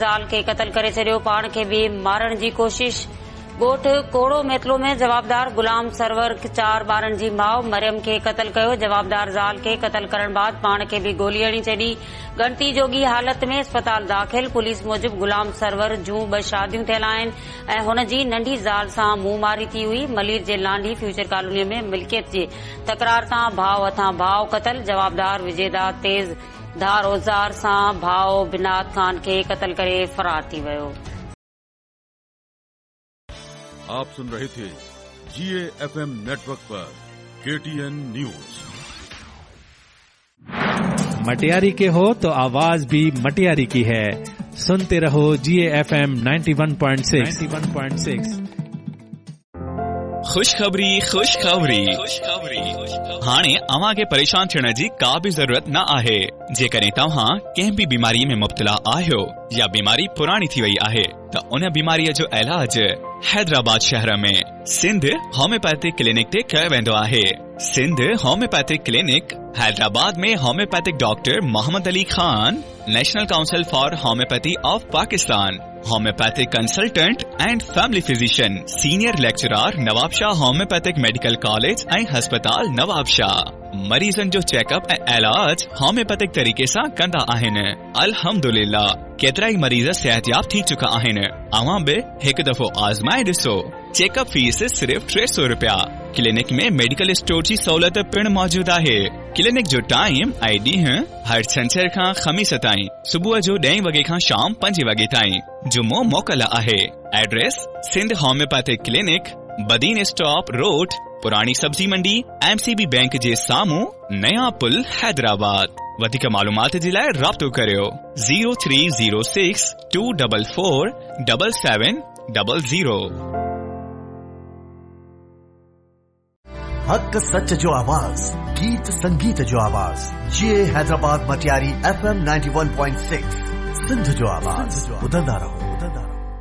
ज़ाल खे क़तल करे छॾियो, पाण खे बि मारण जी कोशिश। ॻोठ कोड़ो मेतलो में जवाबदार गुलाम सरवर 4 ॿारनि जी माउ मरियम खे क़तल कयो। जवाबदार ज़ाल खे क़तल करण बाद पाण खे बि गोली हणी छॾी। गणती जोगी हालत में अस्पताल दाख़िल। पुलिस मूजिब गुलाम सरवर जूं 2 शादियूं थियल आहिनि ऐं हुन जी नंढी ज़ाल सां मुंहुं मारी थी हुई। मलीर जे लांडी फ्यूचर कॉलोनीअ में मिल्कियत जे तकरार सां भाउ हथां भाउ क़तल। जवाबदार विजेदा तेज़ धार औज़ार सां भाउ बिनात खान खे क़तल करे फरार थी वियो। आप सुन रहे थे GAFM नेटवर्क पर KTN न्यूज। मटियारी के हो तो आवाज भी मटियारी की है। सुनते रहो GAFM 91.6। खुशखबरी हाणे अव्हां खे परेशान थियण जी का बि ज़रूरत न आहे। जेकॾहिं तव्हां कंहिं बि बीमारीअ में मुब्तला आहियो या बीमारी पुराणी थी वई आहे त उन बीमारीअ जो इलाज हैदराबाद शहर में सिंध होम्योपैथिक क्लिनिक ते कयो वेंदो आहे। सिंध होम्योपैथिक क्लिनिक हैदराबाद में homeopathic doctor Mohammad Ali Khan, national council for homeopathy of Pakistan, homeopathic consultant and family physician, senior lecturer Nawab Shah homeopathic medical college ऐं हस्पताल नवाब शाह। मरीजन जो चेकअप ऐं इलाज होम्योपैथिक तरीके सां कंदा आहिनि। अल्हम्दुलिल्लाह केतिरा ई मरीज सेहतयाब थी चुका आहिनि। अव्हां बि हिकु दफ़ो आज़माए ॾिसो। चेकअप फीस सिर्फ 300 रुपया। क्लिनिक में मेडिकल स्टोर जी सहूलियत पिण मौजूद आहे। क्लिनिक जो टाइम ऐं ॾींहुं हर छंछर खां ख़मीस ताईं सुबुह जो 10 वॻे खां शाम 5 वॻे ताईं। जुमो मोकल आहे। Address Sindh homeopathic clinic, Badin stop road, पुरानी सब्जी मंडी, MCB बैंक जे साम्हूं, नया पुल, हैदराबाद। वधीक मालूमात जे लाइ राब्तो करियो 0306 244 7700। हक सच जो आवाज, गीत संगीत जो आवाज। GA हैदराबाद मटियारी FM 91.6 सिंध जो आवाज। ॿुधंदा रहो।